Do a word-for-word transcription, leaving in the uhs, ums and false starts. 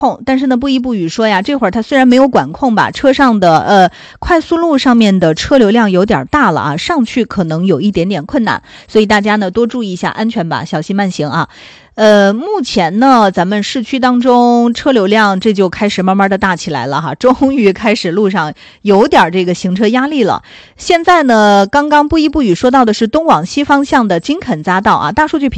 但是呢，不一不语说呀，这会儿它虽然没有管控吧，车上的呃快速路上面的车流量有点大了啊，上去可能有一点点困难，所以大家呢多注意一下安全吧，小心慢行啊。呃，目前呢，咱们市区当中车流量这就开始慢慢的大起来了哈，终于开始路上有点这个行车压力了。现在呢，刚刚不一不语说到的是东往西方向的金肯匝道啊，大数据